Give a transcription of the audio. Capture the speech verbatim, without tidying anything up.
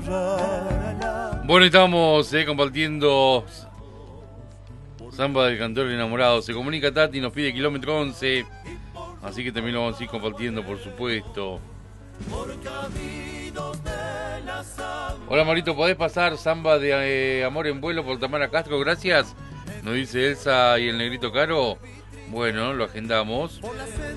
Bueno, estamos eh, compartiendo Samba del Cantor Enamorado. Se comunica Tati, nos pide kilómetro once. Así que también lo vamos a ir compartiendo, por supuesto. Hola Marito, ¿podés pasar Samba de eh, Amor en Vuelo por Tamara Castro? Gracias. Nos dice Elsa y el Negrito Caro. Bueno, lo agendamos.